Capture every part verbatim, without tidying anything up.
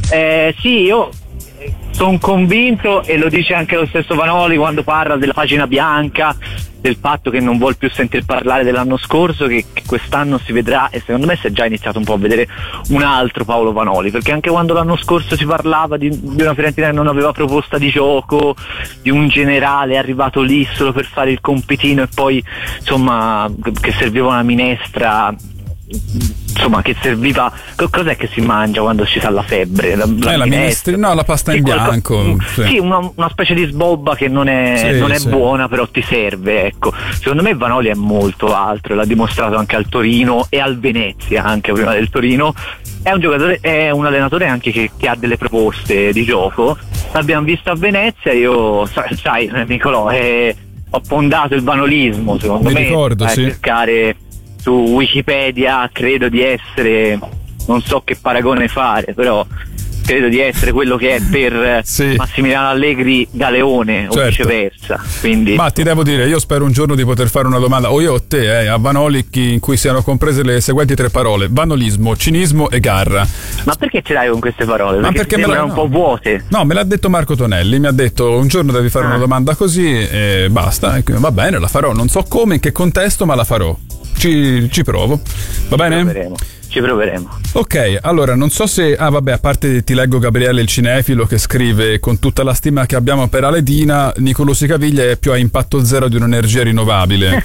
Eh, sì, io sono convinto, e lo dice anche lo stesso Vanoli quando parla della pagina bianca, del fatto che non vuol più sentir parlare dell'anno scorso, che, che quest'anno si vedrà, e secondo me si è già iniziato un po' a vedere un altro Paolo Vanoli, perché anche quando l'anno scorso si parlava di, di una Fiorentina che non aveva proposta di gioco, di un generale arrivato lì solo per fare il compitino e poi insomma che serviva una minestra, insomma che serviva, cos'è che si mangia quando ci sta la febbre? La, la, eh, la minestra, no, la pasta in bianco, sì, sì una, una specie di sbobba che non è, sì, non è sì. buona, però ti serve, ecco. Secondo me Vanoli è molto altro, l'ha dimostrato anche al Torino e al Venezia, anche prima del Torino. È un giocatore, è un allenatore anche che, che ha delle proposte di gioco. L'abbiamo visto a Venezia, io sai Nicolò, eh, ho fondato il vanolismo, secondo Mi me ricordo, a sì. cercare su Wikipedia, credo di essere, non so che paragone fare, però credo di essere quello che è per sì. Massimiliano Allegri Galeone, o certo. viceversa. Quindi ma ti devo dire, io spero un giorno di poter fare una domanda, o io o te, eh, a Vanoli, in cui siano comprese le seguenti tre parole: vanolismo, cinismo e garra. Ma perché ce l'hai con queste parole? Ma Perché, perché me sembrano la, un po' vuote. No, me l'ha detto Marco Tonelli, mi ha detto un giorno devi fare ah. una domanda così e basta, e va bene, la farò, non so come, in che contesto, ma la farò. Ci, ci provo, va bene? Ci proveremo. Ci proveremo. Ok, allora non so se... Ah vabbè, a parte ti leggo Gabriele il cinefilo che scrive: con tutta la stima che abbiamo per Aledina, Nicolosi Caviglia è più a impatto zero di un'energia rinnovabile.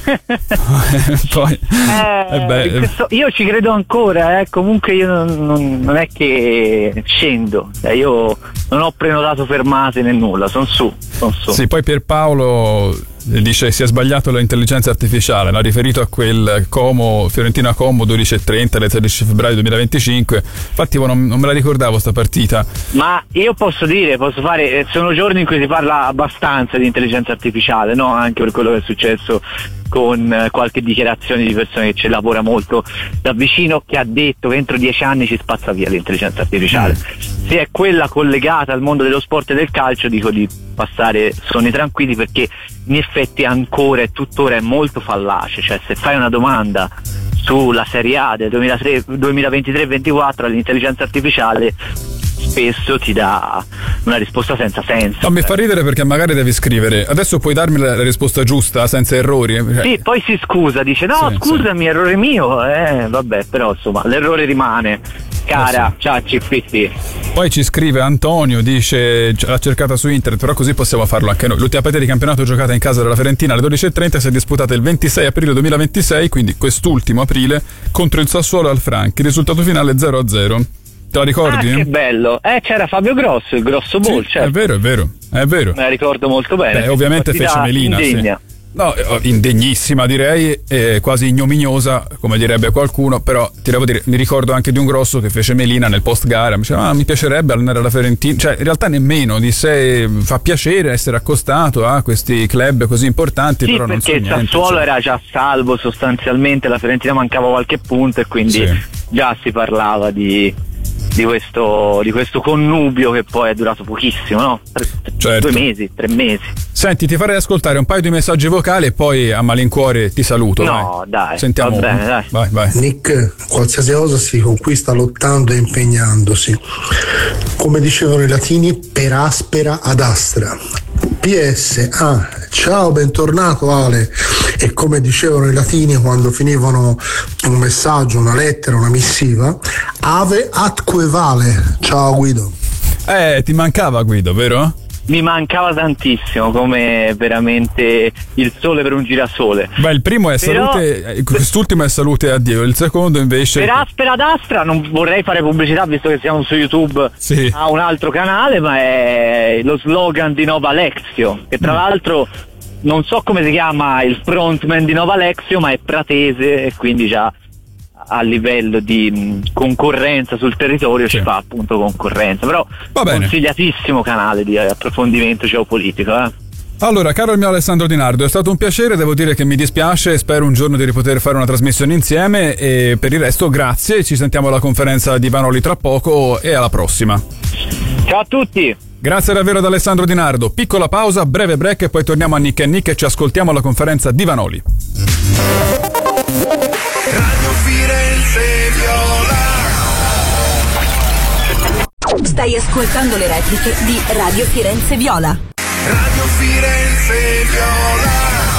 Poi, eh, eh beh, questo, io ci credo ancora, eh. Comunque io non, non, non è che scendo, eh, io non ho prenotato fermate né nulla, sono su, son su. Sì, poi Pierpaolo dice si è sbagliato l'intelligenza artificiale, l'ha riferito a quel Como, Fiorentina Como dodici e trenta del tredici febbraio duemilaventicinque. Infatti io non, non me la ricordavo sta partita. Ma io posso dire, posso fare, sono giorni in cui si parla abbastanza di intelligenza artificiale, no? Anche per quello che è successo con qualche dichiarazione di persone che ci lavora molto da vicino, che ha detto che entro dieci anni ci spazza via l'intelligenza artificiale. Mm. Se è quella collegata al mondo dello sport e del calcio, dico di passare sonni tranquilli, perché in effetti ancora e tuttora è molto fallace. Cioè, se fai una domanda sulla Serie A del duemilaventitré ventiquattro all'intelligenza artificiale, spesso ti dà una risposta senza senso. No, mi fa ridere perché magari devi scrivere: adesso puoi darmi la risposta giusta senza errori. Sì, poi si scusa, dice no, sì, scusami, sì. errore mio, eh vabbè, però insomma l'errore rimane. Cara, eh sì. ciao C P T. Poi ci scrive Antonio, dice l'ha cercata su internet, però così possiamo farlo anche noi. L'ultima partita di campionato giocata in casa della Fiorentina alle dodici e trenta si è disputata il ventisei aprile duemilaventisei, quindi quest'ultimo aprile, contro il Sassuolo al Franchi. Risultato finale zero a zero. Te la ricordi? Ah, che bello. Eh, c'era Fabio Grosso, il Grosso Ball, sì, certo. È vero, è vero, è vero. Me la ricordo molto bene. Beh, ovviamente fece Melina, indegna. sì. No, indegnissima direi, eh, quasi ignominiosa, come direbbe qualcuno, però ti devo dire, mi ricordo anche di un Grosso che fece Melina nel post gara, mi diceva ah, mi piacerebbe allenare la Fiorentina, cioè in realtà nemmeno, di sé fa piacere essere accostato a questi club così importanti, sì, però non so niente. Perché il Sassuolo cioè. era già salvo sostanzialmente, la Fiorentina mancava qualche punto e quindi sì. già si parlava di... Di questo, di questo connubio che poi è durato pochissimo, no? Certo. Due mesi, tre mesi. Senti, ti farei ascoltare un paio di messaggi vocali e poi a malincuore ti saluto. No, vai. dai. Sentiamo. Va bene, dai. Vai, vai. Nick, qualsiasi cosa si conquista lottando e impegnandosi. Come dicevano i latini, per aspera ad astra. P S. Ah, ciao, bentornato Ale. E come dicevano i latini quando finivano un messaggio, una lettera, una missiva, ave atque vale. Ciao Guido. Eh, ti mancava Guido, vero? Mi mancava tantissimo, come veramente il sole per un girasole. Beh, il primo è Però, salute, quest'ultimo è salute e addio, il secondo invece... Per aspera ad astra, non vorrei fare pubblicità visto che siamo su YouTube, sì. a un altro canale, ma è lo slogan di Nova Alexio, che tra mm. l'altro non so come si chiama il frontman di Nova Alexio, ma è pratese e quindi già a livello di mh, concorrenza sul territorio sì. ci fa appunto concorrenza, però consigliatissimo canale di approfondimento geopolitico. Eh. Allora, caro il mio Alessandro Di Nardo, è stato un piacere, devo dire che mi dispiace, spero un giorno di poter fare una trasmissione insieme e per il resto grazie, ci sentiamo alla conferenza di Vanoli tra poco e alla prossima. Ciao a tutti! Grazie davvero ad Alessandro Di Nardo, piccola pausa, breve break e poi torniamo a Nick e Nick e ci ascoltiamo alla conferenza di Vanoli. Radio Firenze Viola. Stai ascoltando le repliche di Radio Firenze Viola. Radio Firenze Viola.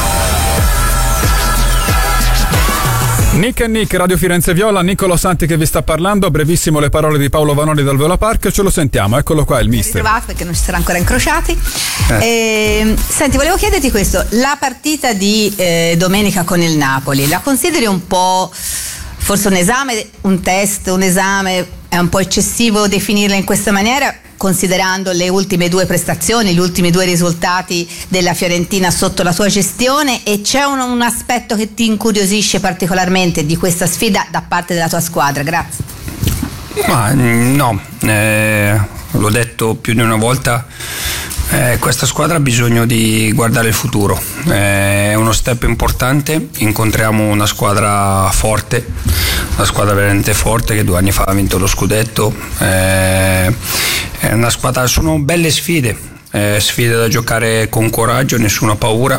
Nick e Nick, Radio Firenze Viola, Niccolo Santi che vi sta parlando, brevissimo le parole di Paolo Vanoni dal Viola Park, ce lo sentiamo, eccolo qua il mister. Ritrovato perché non ci sarà ancora incrociati. Eh. Eh, senti, volevo chiederti questo, la partita di eh, domenica con il Napoli, la consideri un po', forse un esame, un test, un esame, è un po' eccessivo definirla in questa maniera? Considerando le ultime due prestazioni, gli ultimi due risultati della Fiorentina sotto la tua gestione, e c'è un, un aspetto che ti incuriosisce particolarmente di questa sfida da parte della tua squadra? Grazie. Ma no, eh, l'ho detto più di una volta, eh, questa squadra ha bisogno di guardare il futuro, eh, è uno step importante, incontriamo una squadra forte, una squadra veramente forte che due anni fa ha vinto lo scudetto, eh, è una squadra, sono belle sfide, eh, sfide da giocare con coraggio, nessuna paura,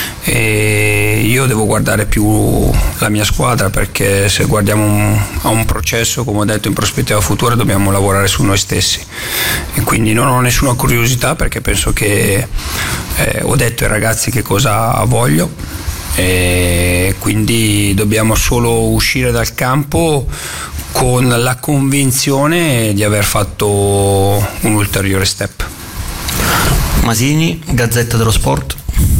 e io devo guardare più la mia squadra, perché se guardiamo un, a un processo, come ho detto, in prospettiva futura dobbiamo lavorare su noi stessi, e quindi non ho nessuna curiosità, perché penso che eh, ho detto ai ragazzi che cosa voglio, e quindi dobbiamo solo uscire dal campo con la convinzione di aver fatto un ulteriore step. Masini, Gazzetta dello Sport.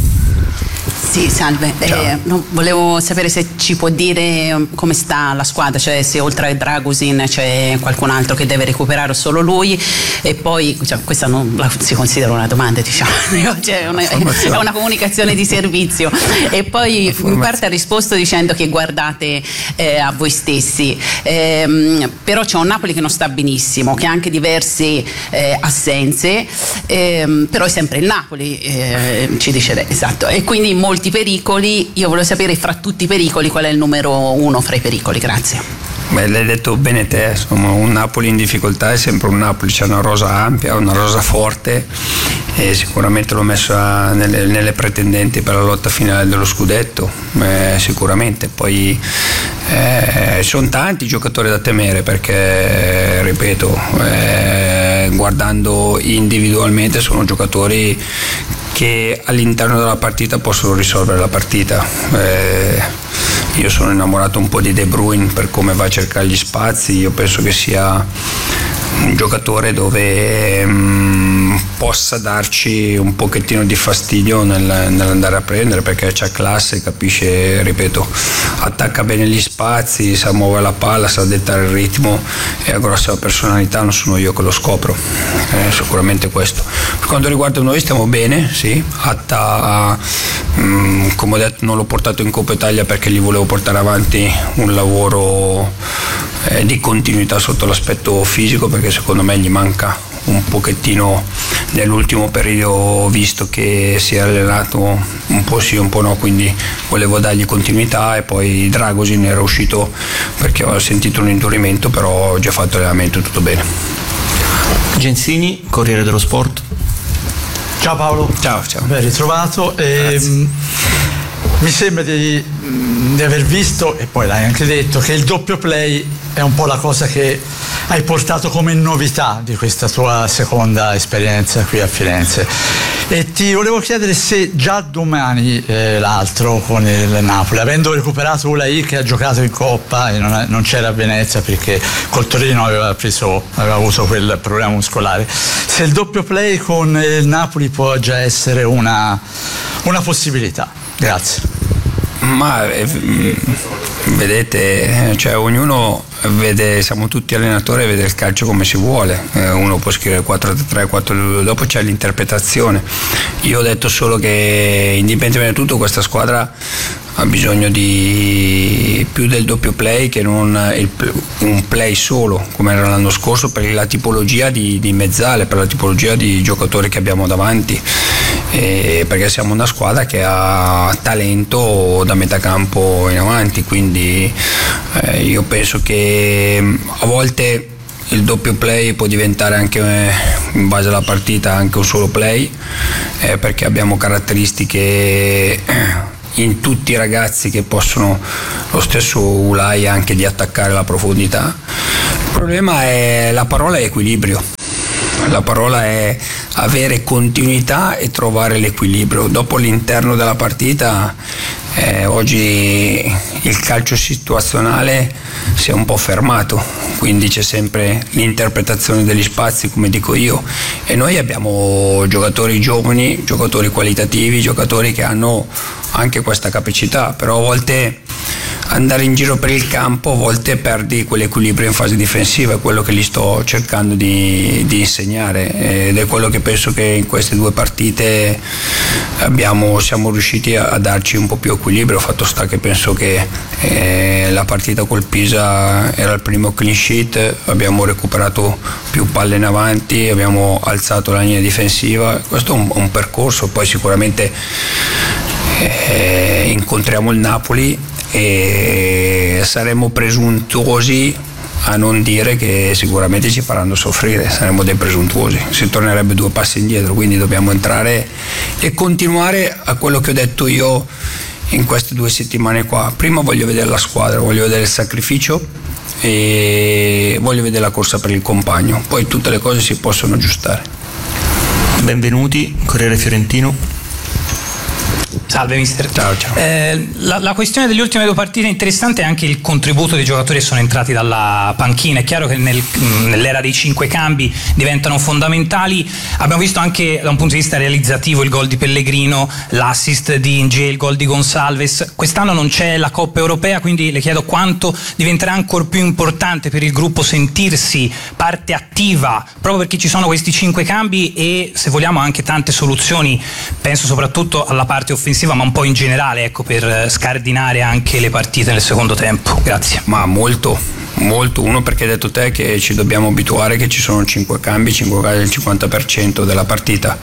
Sì, salve. Eh, no, volevo sapere se ci può dire come sta la squadra, cioè se oltre a Dragusin c'è qualcun altro che deve recuperare o solo lui, e poi cioè, questa non la si considera una domanda, diciamo, cioè una, è una comunicazione di servizio, e poi in parte ha risposto dicendo che guardate eh, a voi stessi, eh, però c'è un Napoli che non sta benissimo, che ha anche diverse eh, assenze, eh, però è sempre il Napoli, eh, ci dice, esatto, e quindi molti pericoli. Io volevo sapere fra tutti i pericoli qual è il numero uno fra i pericoli. Grazie. Beh, l'hai detto bene te, insomma, un Napoli in difficoltà è sempre un Napoli, c'è una rosa ampia, una rosa forte, e sicuramente l'ho messa nelle, nelle pretendenti per la lotta finale dello scudetto, eh, sicuramente. Poi eh, sono tanti i giocatori da temere, perché ripeto, eh, guardando individualmente sono giocatori che all'interno della partita possono risolvere la partita. Eh, io sono innamorato un po' di De Bruyne per come va a cercare gli spazi, io penso che sia un giocatore dove mh, possa darci un pochettino di fastidio nel, nell'andare a prendere, perché c'ha classe, capisce, ripeto, attacca bene gli spazi, sa muovere la palla, sa dettare il ritmo, e ha grossa personalità, non sono io che lo scopro, eh, sicuramente questo. Per quanto riguarda noi stiamo bene, sì, Atta, mh, come ho detto, non l'ho portato in Coppa Italia perché gli volevo portare avanti un lavoro eh, di continuità sotto l'aspetto fisico, perché secondo me gli manca un pochettino nell'ultimo periodo, visto che si è allenato un po' sì un po' no, quindi volevo dargli continuità. E poi Dragusin era uscito perché ho sentito un indurimento, però ho già fatto l'allenamento, tutto bene. Gensini, Corriere dello Sport. Ciao Paolo. Ciao, ciao. Ben ritrovato. E, mi sembra di, di aver visto, e poi l'hai anche detto, che il doppio play è un po' la cosa che hai portato come novità di questa tua seconda esperienza qui a Firenze, e ti volevo chiedere se già domani eh, l'altro con il Napoli, avendo recuperato Ulai che ha giocato in Coppa e non, non c'era a Venezia perché col Torino aveva preso aveva avuto quel problema muscolare, se il doppio play con il Napoli può già essere una, una possibilità. Grazie. Ma eh, vedete, cioè ognuno vede, siamo tutti allenatori e vede il calcio come si vuole, eh, uno può scrivere quattro tre quattro due, dopo c'è l'interpretazione. Io ho detto solo che indipendentemente da tutto questa squadra ha bisogno di più del doppio play che non il, un play solo come era l'anno scorso, per la tipologia di, di mezzale, per la tipologia di giocatori che abbiamo davanti, e perché siamo una squadra che ha talento da metà campo in avanti, quindi eh, io penso che a volte il doppio play può diventare anche, in base alla partita, anche un solo play, eh, perché abbiamo caratteristiche in tutti i ragazzi che possono, lo stesso Ulai, anche di attaccare la profondità. Il problema è la parola è equilibrio. La parola è avere continuità e trovare l'equilibrio. Dopo l'interno della partita, eh, oggi il calcio situazionale si è un po' fermato, quindi c'è sempre l'interpretazione degli spazi, come dico io, e noi abbiamo giocatori giovani, giocatori qualitativi, giocatori che hanno anche questa capacità, però a volte andare in giro per il campo, a volte perdi quell'equilibrio in fase difensiva, è quello che gli sto cercando di, di insegnare, ed è quello che penso che in queste due partite abbiamo, siamo riusciti a, a darci un po' più equilibrio. Fatto sta che penso che eh, la partita col Pisa era il primo clean sheet, abbiamo recuperato più palle in avanti, abbiamo alzato la linea difensiva, questo è un, un percorso, poi sicuramente eh, incontriamo il Napoli e saremo presuntuosi a non dire che sicuramente ci faranno soffrire, saremo dei presuntuosi, si tornerebbe due passi indietro, quindi dobbiamo entrare e continuare a quello che ho detto io in queste due settimane qua. Prima voglio vedere la squadra, voglio vedere il sacrificio e voglio vedere la corsa per il compagno, poi tutte le cose si possono aggiustare. Benvenuti, Corriere Fiorentino. Salve mister. Ciao, ciao. Eh, la, la questione delle ultime due partite è interessante, anche il contributo dei giocatori che sono entrati dalla panchina. È chiaro che nel, nell'era dei cinque cambi diventano fondamentali. Abbiamo visto anche da un punto di vista realizzativo il gol di Pellegrino, l'assist di Inge, il gol di Gonçalves. Quest'anno non c'è la Coppa Europea, quindi le chiedo quanto diventerà ancora più importante per il gruppo sentirsi parte attiva, proprio perché ci sono questi cinque cambi e, se vogliamo, anche tante soluzioni. Penso soprattutto alla parte offensiva, ma un po' in generale, ecco, per scardinare anche le partite nel secondo tempo. Grazie. Ma molto, molto. Uno, perché hai detto te che ci dobbiamo abituare che ci sono cinque cambi, cinque cambi del cinquanta per cento della partita.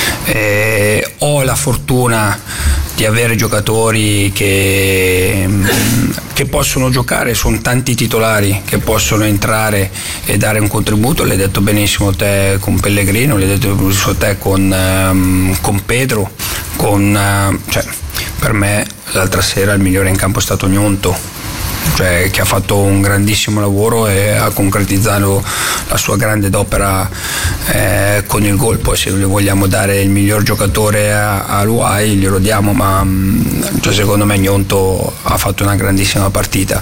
Eh, ho la fortuna di avere giocatori che, che possono giocare, sono tanti titolari che possono entrare e dare un contributo. L'hai detto benissimo te con Pellegrino, l'hai detto benissimo te con, um, con Pedro, con, uh, cioè, per me l'altra sera il migliore in campo è stato Gnonto, cioè, che ha fatto un grandissimo lavoro e ha concretizzato la sua grande opera eh, con il gol. Poi se le vogliamo dare il miglior giocatore a, a Luai glielo diamo, ma cioè, secondo me Gnonto ha fatto una grandissima partita,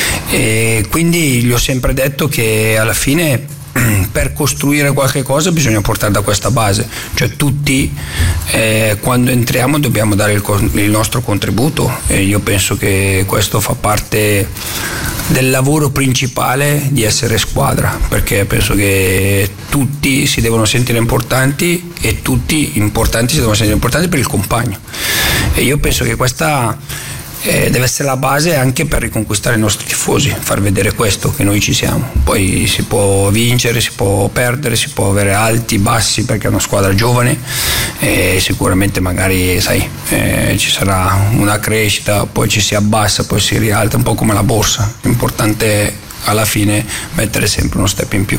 e quindi gli ho sempre detto che alla fine per costruire qualche cosa bisogna portare da questa base, cioè tutti eh, quando entriamo dobbiamo dare il, il nostro contributo, e io penso che questo fa parte del lavoro principale di essere squadra, perché penso che tutti si devono sentire importanti e tutti importanti si devono sentire importanti per il compagno, e io penso che questa Eh, deve essere la base anche per riconquistare i nostri tifosi, far vedere questo, che noi ci siamo. Poi si può vincere, si può perdere, si può avere alti, bassi, perché è una squadra giovane e sicuramente magari sai eh, ci sarà una crescita, poi ci si abbassa, poi si rialza, un po' come la borsa. L'importante è alla fine mettere sempre uno step in più.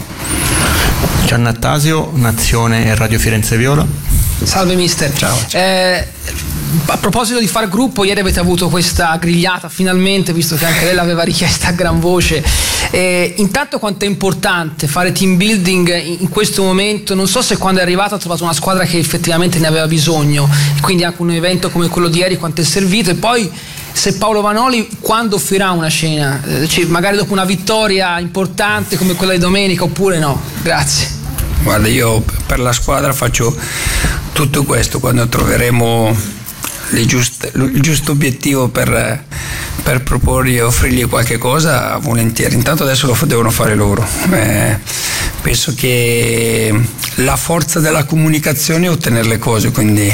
Giannattasio, Nazione e Radio Firenze Viola. Salve mister. Ciao. Eh, a proposito di far gruppo, ieri avete avuto questa grigliata finalmente, visto che anche lei l'aveva richiesta a gran voce. Eh, intanto quanto è importante fare team building in questo momento, non so se quando è arrivato ha trovato una squadra che effettivamente ne aveva bisogno, quindi anche un evento come quello di ieri quanto è servito, e poi se Paolo Vanoli quando offrirà una cena, eh, cioè magari dopo una vittoria importante come quella di domenica, oppure no? Grazie. Guarda, io per la squadra faccio tutto questo, quando troveremo le giuste, il giusto obiettivo per, per proporgli e offrirgli qualche cosa, volentieri. Intanto adesso lo devono fare loro. Eh, penso che la forza della comunicazione è ottenere le cose, quindi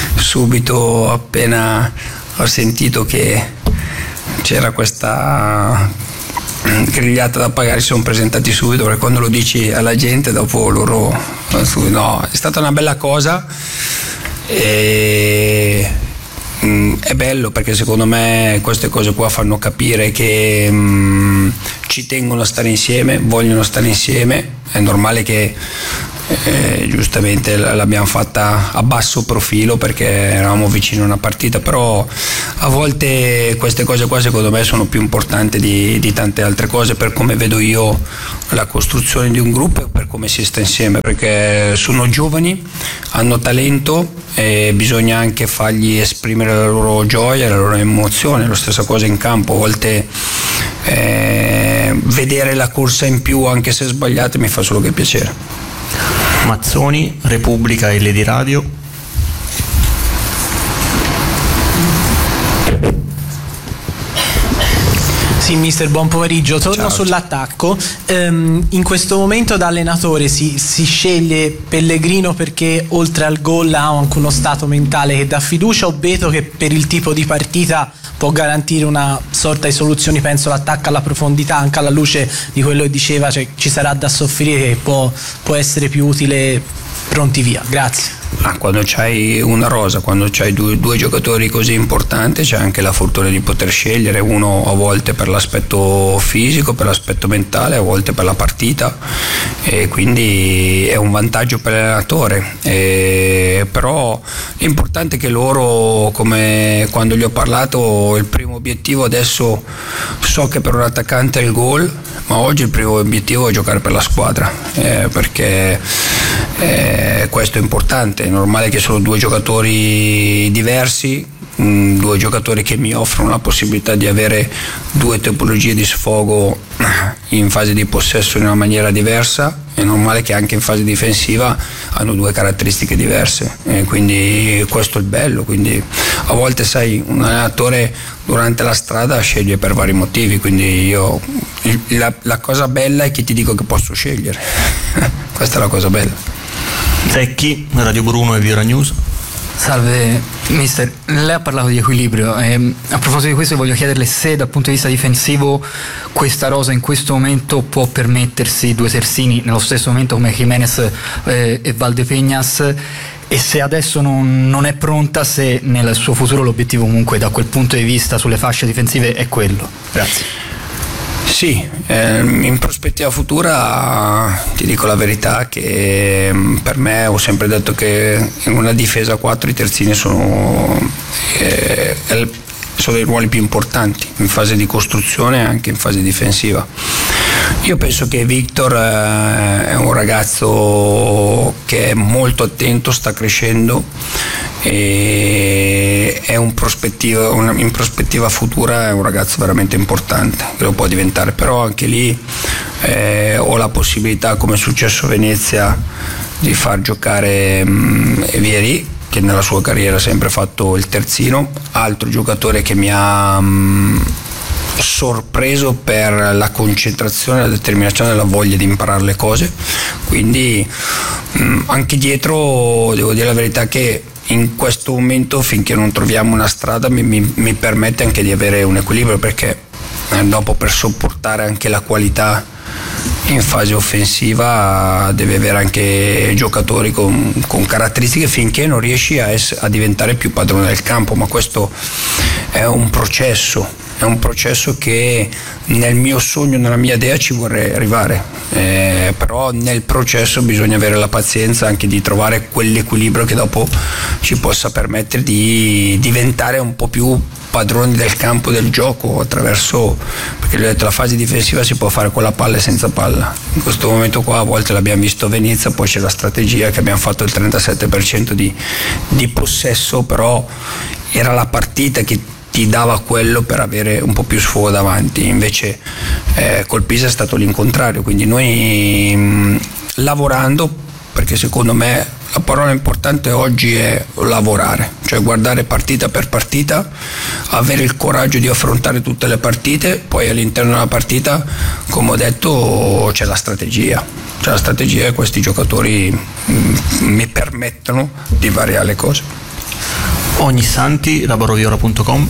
subito appena ho sentito che c'era questa grigliata da pagare si sono presentati subito, perché quando lo dici alla gente dopo loro no, è stata una bella cosa e mm, è bello, perché secondo me queste cose qua fanno capire che mm, ci tengono a stare insieme, vogliono stare insieme. È normale che eh, giustamente l'abbiamo fatta a basso profilo perché eravamo vicini a una partita, però a volte queste cose qua secondo me sono più importanti di, di tante altre cose, per come vedo io la costruzione di un gruppo e per come si sta insieme, perché sono giovani, hanno talento e bisogna anche fargli esprimere la loro gioia, la loro emozione. Lo stessa cosa in campo, a volte eh, vedere la corsa in più anche se sbagliate mi fa solo che piacere. Mazzoni, Repubblica e Lady Radio. Sì, mister, buon pomeriggio. Torno Ciao. sull'attacco. Ehm, in questo momento da allenatore si, si sceglie Pellegrino perché oltre al gol ha anche uno stato mentale che dà fiducia, o Beto che per il tipo di partita può garantire una sorta di soluzioni, penso l'attacco alla profondità, anche alla luce di quello che diceva, cioè ci sarà da soffrire che può, può essere più utile pronti via. Grazie. Ah, quando c'hai una rosa, quando c'hai due, due giocatori così importanti, c'è anche la fortuna di poter scegliere, uno a volte per l'aspetto fisico, per l'aspetto mentale, a volte per la partita, e quindi è un vantaggio per l'allenatore. E però l'importante è che loro, come quando gli ho parlato, il primo obiettivo adesso, so che per un attaccante è il gol, ma oggi il primo obiettivo è giocare per la squadra, eh, perché eh, questo è importante. È normale che sono due giocatori diversi, mh, due giocatori che mi offrono la possibilità di avere due tipologie di sfogo in fase di possesso in una maniera diversa. È normale che anche in fase difensiva hanno due caratteristiche diverse, e quindi questo è il bello. Quindi a volte, sai, un allenatore durante la strada sceglie per vari motivi, quindi io la, la cosa bella è che ti dico che posso scegliere. Questa è la cosa bella. Zecchi, Radio Bruno e Viola News. Salve mister, lei ha parlato di equilibrio e a proposito di questo voglio chiederle se dal punto di vista difensivo questa rosa in questo momento può permettersi due terzini nello stesso momento come Jimenez eh, e Valdepeñas, e se adesso non, non è pronta, se nel suo futuro l'obiettivo comunque da quel punto di vista sulle fasce difensive è quello. Grazie. Sì, ehm, in prospettiva futura ti dico la verità che ehm, per me ho sempre detto che in una difesa a quattro i terzini sono, eh, sono i ruoli più importanti in fase di costruzione e anche in fase difensiva. Io penso che Victor eh, è un ragazzo che è molto attento, sta crescendo e è un prospettiva, un, in prospettiva futura è un ragazzo veramente importante che lo può diventare, però anche lì eh, ho la possibilità, come è successo a Venezia, di far giocare um, Vieri, che nella sua carriera ha sempre fatto il terzino, altro giocatore che mi ha um, sorpreso per la concentrazione, la determinazione e la voglia di imparare le cose. Quindi um, anche dietro devo dire la verità che in questo momento, finché non troviamo una strada, mi, mi, mi permette anche di avere un equilibrio, perché eh, dopo, per sopportare anche la qualità in fase offensiva, deve avere anche giocatori con, con caratteristiche, finché non riesci a, ess- a diventare più padrone del campo. Ma questo è un processo, è un processo che nel mio sogno, nella mia idea ci vorrei arrivare, eh, però nel processo bisogna avere la pazienza anche di trovare quell'equilibrio che dopo ci possa permettere di diventare un po' più padroni del campo, del gioco, attraverso, perché ho detto, la fase difensiva si può fare con la palla e senza palla. In questo momento qua a volte l'abbiamo visto a Venezia, poi c'è la strategia che abbiamo fatto il trentasette per cento di, di possesso, però era la partita che ti dava quello per avere un po' più sfogo davanti. Invece eh, col Pisa è stato l'incontrario, quindi noi mh, lavorando, perché secondo me la parola importante oggi è lavorare, cioè guardare partita per partita, avere il coraggio di affrontare tutte le partite, poi all'interno della partita, come ho detto, c'è la strategia, c'è la strategia e questi giocatori mh, mi permettono di variare le cose. Ogni Santi, laboroviola punto com.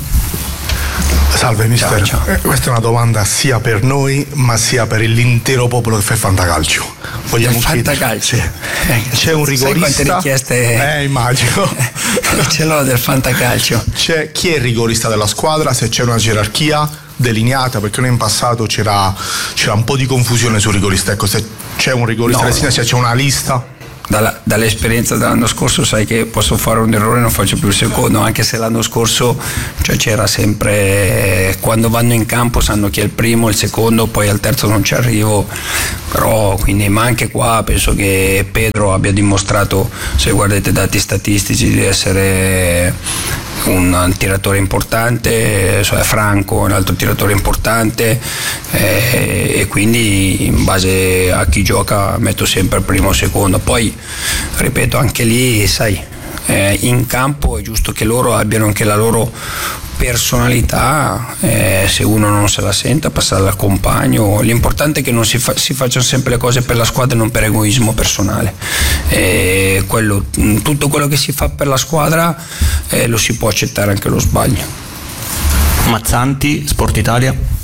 Salve mister, ciao, ciao. Eh, questa è una domanda sia per noi ma sia per l'intero popolo che fa il fantacalcio. Vogliamo il fantacalcio? Sì. C'è un rigorista. Sai quante richieste? Eh, immagino. Ce l'ho del fantacalcio. C'è chi è il rigorista della squadra, se c'è una gerarchia delineata, perché noi in passato c'era, c'era un po' di confusione sul rigorista. Ecco, se c'è un rigorista no, della sinistra, se c'è una lista. dalla, dall'esperienza dell'anno scorso sai che posso fare un errore e non faccio più il secondo, anche se l'anno scorso cioè, c'era sempre, quando vanno in campo sanno chi è il primo, il secondo, poi al terzo non ci arrivo, però quindi, ma anche qua penso che Pedro abbia dimostrato, se guardate i dati statistici, di essere un tiratore importante, cioè Franco un altro tiratore importante, eh, e quindi in base a chi gioca metto sempre il primo o secondo. Poi ripeto, anche lì sai, eh, in campo è giusto che loro abbiano anche la loro personalità, eh, se uno non se la senta passare al compagno, l'importante è che non si, fa, si facciano sempre le cose per la squadra e non per egoismo personale, eh, quello, tutto quello che si fa per la squadra eh, lo si può accettare anche lo sbaglio. Mazzanti, Sport Italia.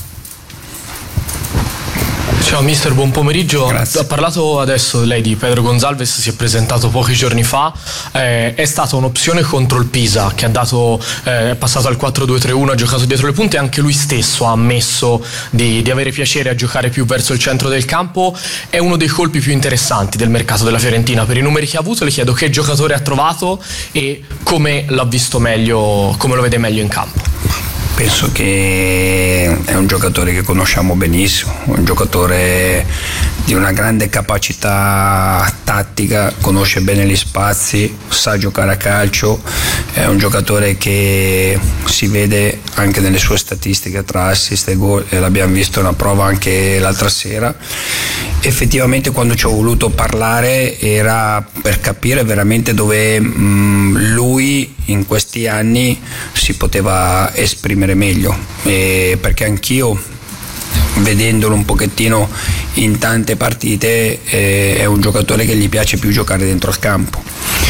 Ciao mister, buon pomeriggio. Grazie. Ha parlato adesso lei di Pedro Gonzalez, si è presentato pochi giorni fa, eh, è stata un'opzione contro il Pisa che ha dato, eh, è passato al quattro due tre uno, ha giocato dietro le punte, e anche lui stesso ha ammesso di, di avere piacere a giocare più verso il centro del campo. È uno dei colpi più interessanti del mercato della Fiorentina. Per i numeri che ha avuto le chiedo che giocatore ha trovato e come l'ha visto meglio, come lo vede meglio in campo. Penso che è un giocatore che conosciamo benissimo, un giocatore di una grande capacità tattica, conosce bene gli spazi, sa giocare a calcio, è un giocatore che si vede anche nelle sue statistiche tra assist e gol, e l'abbiamo visto una prova anche l'altra sera. Effettivamente quando ci ho voluto parlare era per capire veramente dove mh, lui in questi anni si poteva esprimere meglio, e perché anch'io, vedendolo un pochettino in tante partite, eh, è un giocatore che gli piace più giocare dentro al campo,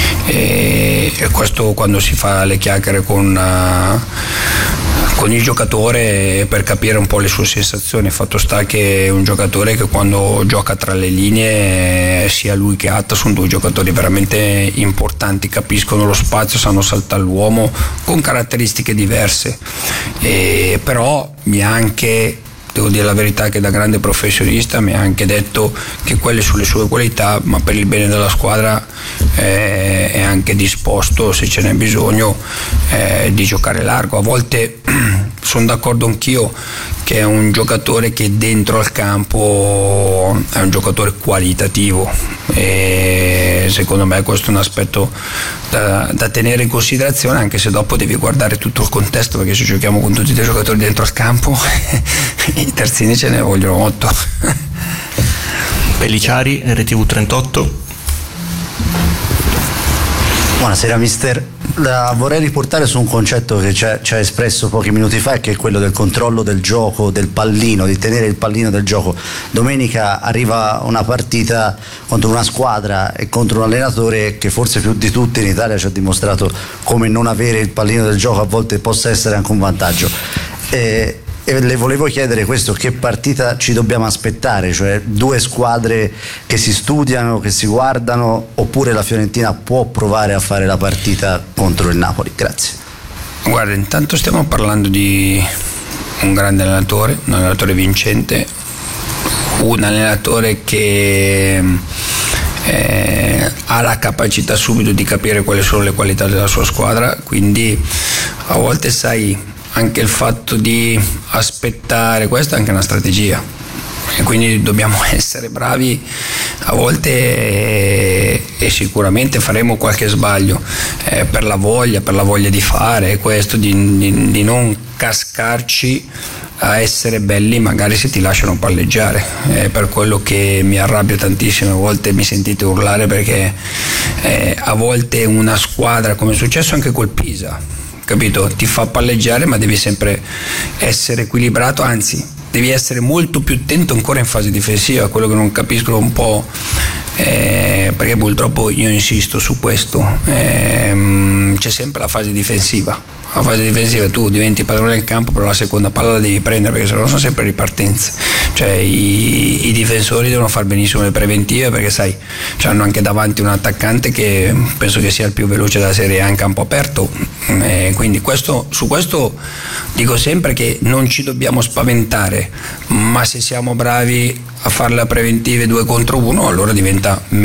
e, e questo quando si fa le chiacchiere con, uh, con il giocatore per capire un po' le sue sensazioni. Fatto sta che è un giocatore che quando gioca tra le linee, sia lui che Atta sono due giocatori veramente importanti, capiscono lo spazio, sanno saltare l'uomo con caratteristiche diverse, e però mi ha anche, devo dire la verità, che da grande professionista mi ha anche detto che quelle sono le sue qualità, ma per il bene della squadra eh, è anche disposto, se ce n'è bisogno, eh, di giocare largo. A volte sono d'accordo anch'io che è un giocatore che dentro al campo è un giocatore qualitativo, e secondo me questo è un aspetto da, da tenere in considerazione, anche se dopo devi guardare tutto il contesto, perché se giochiamo con tutti i giocatori dentro al campo i terzini ce ne vogliono otto. Pellicciari, R T V trentotto. Buonasera mister, la vorrei riportare su un concetto che ci ha, ci ha espresso pochi minuti fa, che è quello del controllo del gioco, del pallino, di tenere il pallino del gioco. Domenica arriva una partita contro una squadra e contro un allenatore che forse più di tutti in Italia ci ha dimostrato come non avere il pallino del gioco a volte possa essere anche un vantaggio. E, E le volevo chiedere questo: che partita ci dobbiamo aspettare? Cioè due squadre che si studiano, che si guardano, oppure la Fiorentina può provare a fare la partita contro il Napoli? Grazie. Guarda, intanto stiamo parlando di un grande allenatore, un allenatore vincente, un allenatore che eh, ha la capacità subito di capire quali sono le qualità della sua squadra, quindi a volte sai, anche il fatto di aspettare, questa è anche una strategia, e quindi dobbiamo essere bravi a volte, e, e sicuramente faremo qualche sbaglio eh, per la voglia, per la voglia di fare questo, di, di, di non cascarci a essere belli magari se ti lasciano palleggiare. È per quello che mi arrabbio tantissimo, a volte mi sentite urlare perché eh, a volte una squadra, come è successo anche col Pisa, capito, ti fa palleggiare, ma devi sempre essere equilibrato, anzi devi essere molto più attento ancora in fase difensiva. Quello che non capisco un po', eh, perché purtroppo io insisto su questo, eh, c'è sempre la fase difensiva. La fase difensiva tu diventi padrone del campo, però la seconda palla la devi prendere, perché sennò sono sempre ripartenze. Cioè i, i difensori devono far benissimo le preventive, perché sai, hanno anche davanti un attaccante che penso che sia il più veloce della Serie A in campo aperto, eh, quindi questo, su questo dico sempre che non ci dobbiamo spaventare, ma se siamo bravi a fare le preventive due contro uno allora diventa meno problema.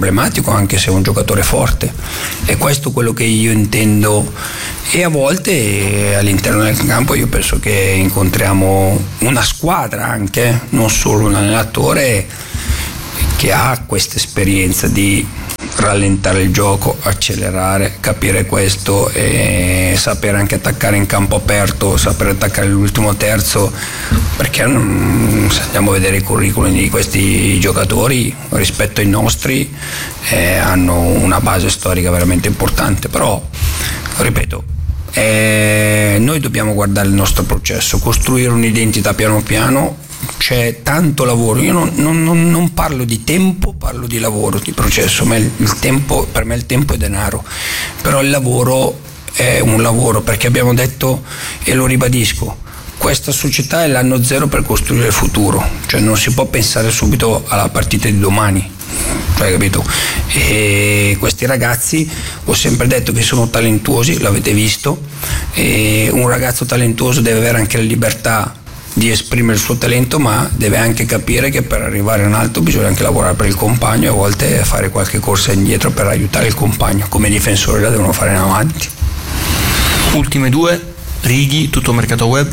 problematico anche se è un giocatore forte. È questo quello che io intendo, e a volte all'interno del campo io penso che incontriamo una squadra anche, non solo un allenatore che ha questa esperienza di rallentare il gioco, accelerare, capire questo e sapere anche attaccare in campo aperto, sapere attaccare l'ultimo terzo, perché se andiamo a vedere i curriculum di questi giocatori rispetto ai nostri eh, hanno una base storica veramente importante. Però ripeto, eh, noi dobbiamo guardare il nostro processo, costruire un'identità piano piano. C'è tanto lavoro, io non, non, non parlo di tempo, parlo di lavoro, di processo. Ma il, il tempo, per me il tempo è denaro, però il lavoro è un lavoro, perché abbiamo detto, e lo ribadisco, questa società è l'anno zero per costruire il futuro, cioè non si può pensare subito alla partita di domani, hai capito? E questi ragazzi, ho sempre detto che sono talentuosi, l'avete visto, e un ragazzo talentuoso deve avere anche la libertà di esprimere il suo talento, ma deve anche capire che per arrivare in alto bisogna anche lavorare per il compagno e a volte fare qualche corsa indietro per aiutare il compagno. Come difensori la devono fare in avanti. Ultime due, Righi, Tutto Mercato Web.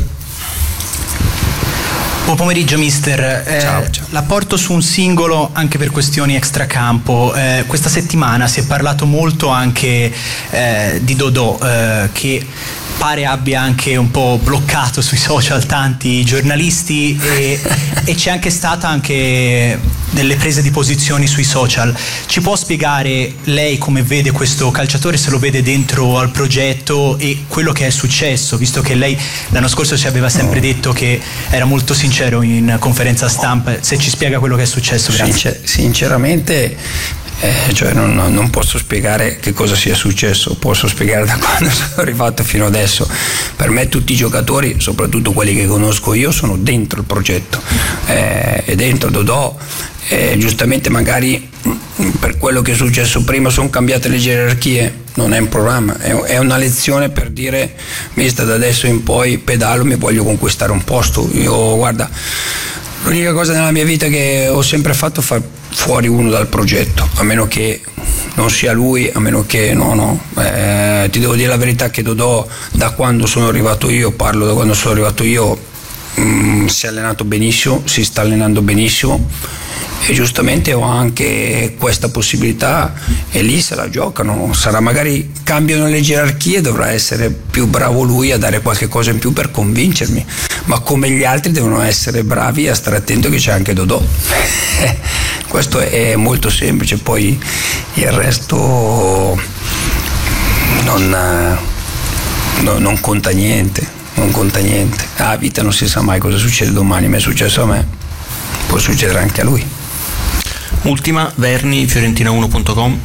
Buon pomeriggio mister, eh, ciao, ciao. La porto su un singolo anche per questioni extracampo. Eh, questa settimana si è parlato molto anche eh, di Dodò, eh, che pare abbia anche un po' bloccato sui social tanti giornalisti e, e c'è anche stata anche delle prese di posizioni sui social. Ci può spiegare lei come vede questo calciatore, se lo vede dentro al progetto e quello che è successo, visto che lei l'anno scorso ci aveva sempre detto che era molto sincero in conferenza stampa, se ci spiega quello che è successo? Grazie. Sincer- sinceramente Eh, cioè non, non posso spiegare che cosa sia successo, posso spiegare da quando sono arrivato fino adesso. Per me tutti i giocatori, soprattutto quelli che conosco io, sono dentro il progetto eh, e dentro Dodò eh, giustamente magari per quello che è successo prima sono cambiate le gerarchie, non è un programma, è, è una lezione per dire mister, da adesso in poi pedalo, mi voglio conquistare un posto. Io guarda, l'unica cosa nella mia vita che ho sempre fatto è far fuori uno dal progetto, a meno che non sia lui, a meno che no no eh, ti devo dire la verità che Dodò, da quando sono arrivato io, parlo da quando sono arrivato io, mh, si è allenato benissimo, si sta allenando benissimo e giustamente ho anche questa possibilità e lì se la giocano. Sarà magari cambiano le gerarchie, dovrà essere più bravo lui a dare qualche cosa in più per convincermi, ma come gli altri devono essere bravi a stare attento che c'è anche Dodò. Questo è molto semplice, poi il resto non, no, non conta niente, non conta niente. La vita non si sa mai cosa succede domani, mi è successo a me, può succedere anche a lui. Ultima, Verni, fiorentina uno punto com.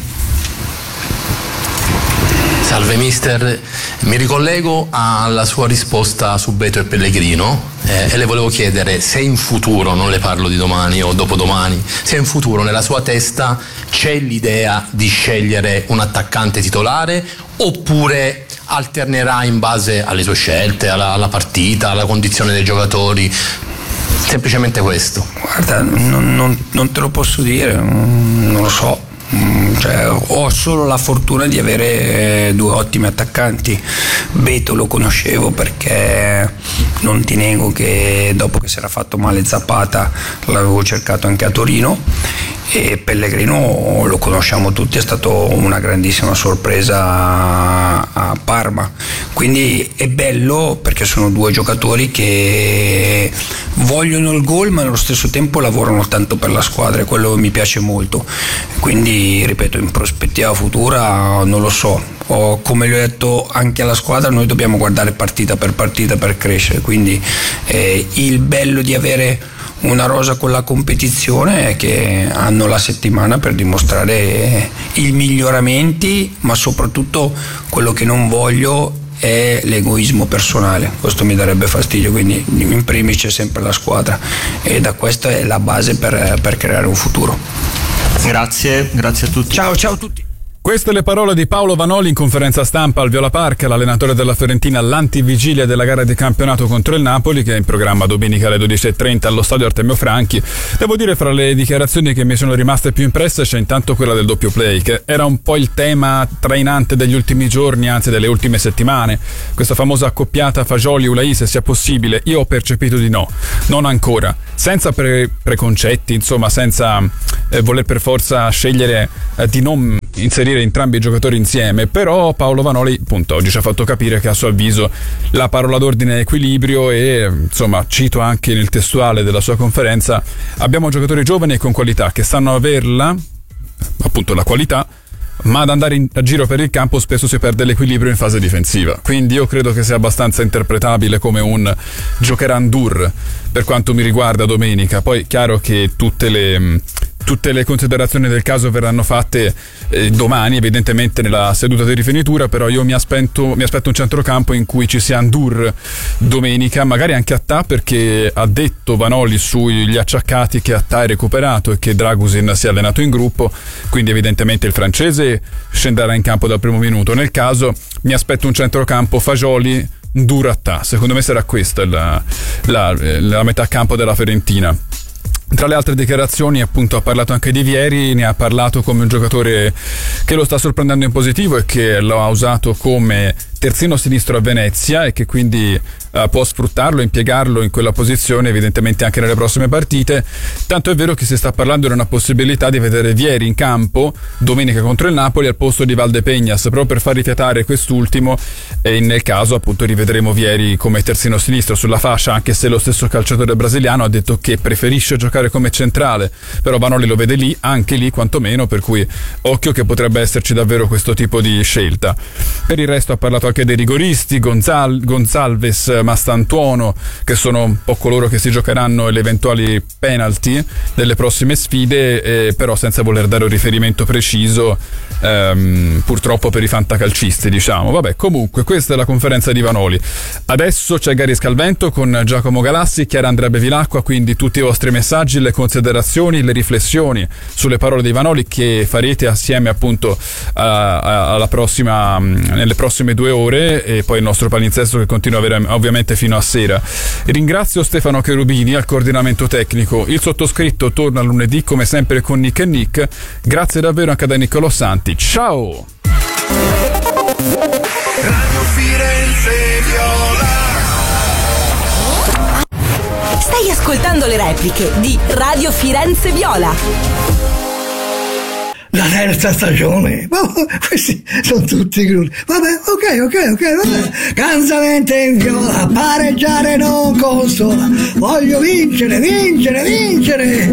Salve mister, mi ricollego alla sua risposta su Beto e Pellegrino eh, e le volevo chiedere se in futuro, non le parlo di domani o dopodomani, se in futuro nella sua testa c'è l'idea di scegliere un attaccante titolare oppure alternerà in base alle sue scelte, alla, alla partita, alla condizione dei giocatori. Semplicemente questo. Guarda, non, non, non te lo posso dire, non lo so. Cioè, ho solo la fortuna di avere eh, due ottimi attaccanti. Beto lo conoscevo perché non ti nego che dopo che si era fatto male Zapata l'avevo cercato anche a Torino, e Pellegrino lo conosciamo tutti, è stato una grandissima sorpresa a, a Parma, quindi è bello perché sono due giocatori che vogliono il gol ma allo stesso tempo lavorano tanto per la squadra e quello mi piace molto. Quindi ripeto, in prospettiva futura non lo so, o come le ho detto anche alla squadra, noi dobbiamo guardare partita per partita per crescere, quindi eh, il bello di avere una rosa con la competizione è che hanno la settimana per dimostrare i miglioramenti, ma soprattutto quello che non voglio è l'egoismo personale, questo mi darebbe fastidio, quindi in primis c'è sempre la squadra e da questa è la base per, per creare un futuro. Grazie, grazie a tutti. Ciao, ciao a tutti. Queste le parole di Paolo Vanoli in conferenza stampa al Viola Park, l'allenatore della Fiorentina all'antivigilia della gara di campionato contro il Napoli, che è in programma domenica alle dodici e trenta allo stadio Artemio Franchi. Devo dire, fra le dichiarazioni che mi sono rimaste più impresse c'è intanto quella del doppio play, che era un po' il tema trainante degli ultimi giorni, anzi delle ultime settimane. Questa famosa accoppiata Fagioli-Ulai, se sia possibile. Io ho percepito di no, non ancora, senza pre- preconcetti, insomma, senza eh, voler per forza scegliere eh, di non inserire entrambi i giocatori insieme, però Paolo Vanoli appunto oggi ci ha fatto capire che a suo avviso la parola d'ordine è equilibrio e, insomma, cito anche nel testuale della sua conferenza: abbiamo giocatori giovani e con qualità che sanno averla, appunto la qualità, ma ad andare in, a giro per il campo spesso si perde l'equilibrio in fase difensiva. Quindi io credo che sia abbastanza interpretabile come un giocherandur per quanto mi riguarda domenica. Poi chiaro che tutte le tutte le considerazioni del caso verranno fatte eh, domani, evidentemente nella seduta di rifinitura, però io mi aspetto, mi aspetto un centrocampo in cui ci sia Ndur domenica, magari anche Attà, perché ha detto Vanoli sugli acciaccati che Attà è recuperato e che Dragusin si è allenato in gruppo, quindi evidentemente il francese scenderà in campo dal primo minuto. Nel caso mi aspetto un centrocampo Fagioli, Ndur, Attà. Secondo me sarà questa la, la, la metà campo della Fiorentina. Tra le altre dichiarazioni, appunto, ha parlato anche di Vieri, ne ha parlato come un giocatore che lo sta sorprendendo in positivo e che lo ha usato come terzino sinistro a Venezia e che quindi uh, può sfruttarlo, impiegarlo in quella posizione evidentemente anche nelle prossime partite. Tanto è vero che si sta parlando di una possibilità di vedere Vieri in campo domenica contro il Napoli al posto di Valdepeñas, proprio per far rifiatare quest'ultimo, e nel caso appunto rivedremo Vieri come terzino sinistro sulla fascia, anche se lo stesso calciatore brasiliano ha detto che preferisce giocare come centrale, però Vanoli lo vede lì, anche lì quantomeno, per cui occhio che potrebbe esserci davvero questo tipo di scelta. Per il resto ha parlato anche dei rigoristi, Gonzal- Gonzalves, Mastantuono, che sono un po' coloro che si giocheranno le eventuali penalty delle prossime sfide, eh, però senza voler dare un riferimento preciso, ehm, purtroppo per i fantacalcisti, diciamo. Vabbè, comunque questa è la conferenza di Vanoli. Adesso c'è Gary Scalvento con Giacomo Galassi, Chiara Andrea Bevilacqua, quindi tutti i vostri messaggi, le considerazioni, le riflessioni sulle parole di Vanoli che farete assieme appunto a, a, alla prossima, nelle prossime due ore, e poi il nostro palinsesto che continua ovviamente fino a sera. Ringrazio Stefano Cherubini al coordinamento tecnico. Il sottoscritto torna lunedì come sempre con Nick e Nick. Grazie davvero anche da Niccolò Santi. Ciao! Radio Firenze Viola. Stai ascoltando le repliche di Radio Firenze Viola. La terza stagione, questi sono tutti crudi. Vabbè, ok, ok, ok, vabbè. Cansamente in viola, pareggiare non consola. Voglio vincere, vincere, vincere.